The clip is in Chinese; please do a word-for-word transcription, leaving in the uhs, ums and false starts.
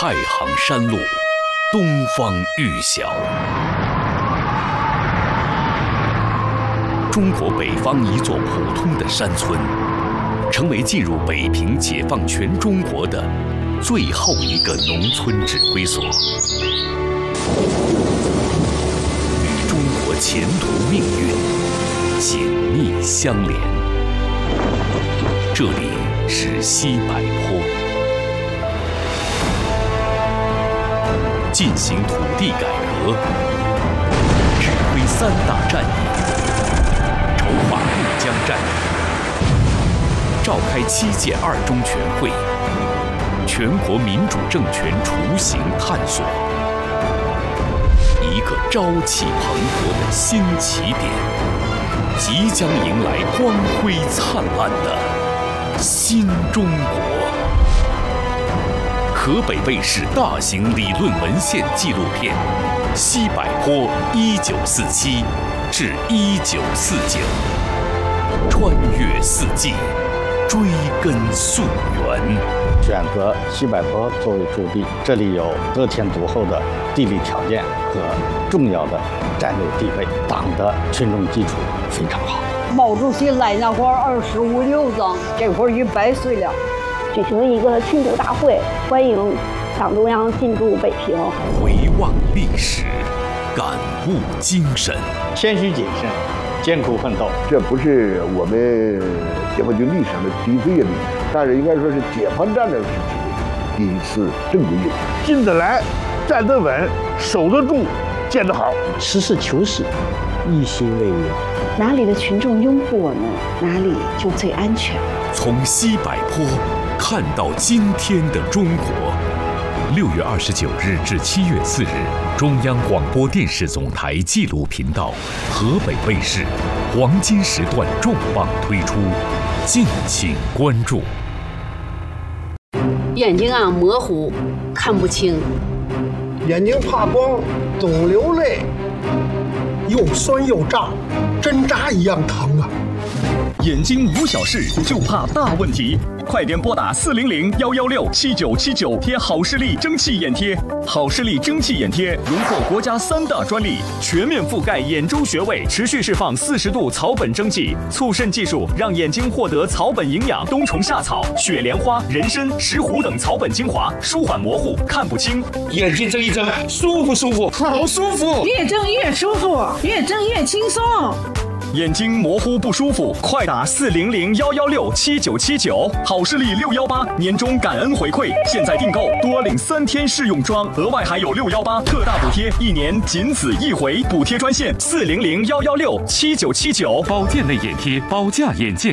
太行山路，东方玉晓。中国北方一座普通的山村，成为进入北平解放全中国的最后一个农村指挥所，与中国前途命运紧密相连。这里是西柏坡，进行土地改革，指挥三大战役，筹划渡江战役，召开七届二中全会，全国民主政权雏形探索，一个朝气蓬勃的新起点，即将迎来光辉灿烂的新中国。河北卫视大型理论文献纪录片《西柏坡一九四七至一九四九》，穿越四季，追根溯源。 选择西柏坡作为驻地，这里有得天独厚的地理条件和重要的战略地位，党的群众基础非常好。 毛主席来那会儿二十五六张，这会儿一百岁了。 举行一个庆祝大会，欢迎党中央进驻北平。 回望历史，感悟精神， 谦虚谨慎，艰苦奋斗。 这不是我们解放军历史上的第一次阅历，但是应该说是解放战争时期第一次正规阅历。 进得来，站得稳，守得住，建得好。 实事求是，一心为民。 哪里的群众拥护我们，哪里就最安全。 从西柏坡看到今天的中国。六月二十九日至七月四日，中央广播电视总台纪录频道、河北卫视黄金时段重磅推出，敬请关注。 眼睛啊模糊，看不清； 眼睛怕光，总流泪，又酸又胀，针扎一样疼啊！ 眼睛无小事，就怕大问题。快点拨打四零零幺幺六七九七九，贴好视力蒸汽眼贴。好视力蒸汽眼贴荣获国家三大专利，全面覆盖眼周穴位，持续释放四十度草本蒸汽，促渗技术让眼睛获得草本营养，冬虫夏草、雪莲花、人参、石斛等草本精华，舒缓模糊看不清。 眼睛睁一睁，舒服舒服，好舒服， 越睁越舒服，越睁越轻松。 眼睛模糊不舒服，快打四零零幺幺六七九七九，好视力六幺八年终感恩回馈，现在订购多领三天试用装，额外还有六幺八特大补贴，一年仅此一回，补贴专线四零零幺幺六七九七九。 保健类眼贴，保价眼镜。